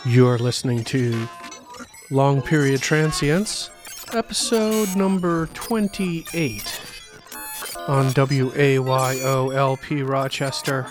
You're listening to Long Period Transience, episode number 28 on WAYO-LP Rochester.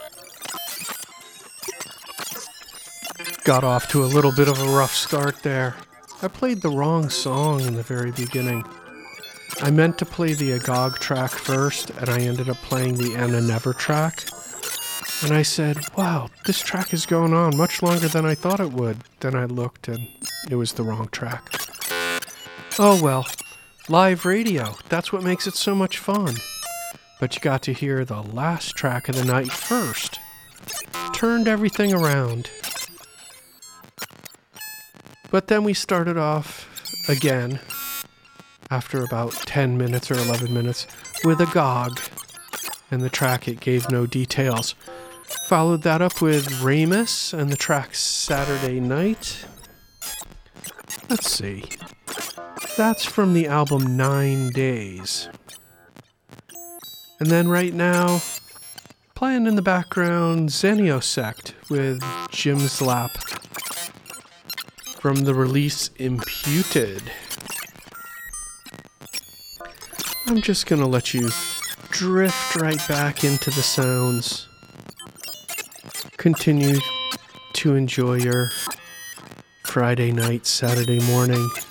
Got off to a little bit of a rough start there. I played the wrong song in the very beginning. I meant to play the Agog track first, and I ended up playing the Anna Never track. And I said, wow, this track is going on much longer than I thought it would. Then I looked and it was the wrong track. Oh well, live radio, that's what makes it so much fun. But you got to hear the last track of the night first. Turned everything around. But then we started off again, after about 10 minutes or 11 minutes, with Agog. And the track It Gave No Details. Followed that up with Ramus and the track Saturday Night. Let's see. That's from the album 9 Days. And then right now, playing in the background, Zenio Sect with Jim's Lap. From the release Imputed. I'm just gonna let you drift right back into the sounds. Continue to enjoy your Friday night, Saturday morning.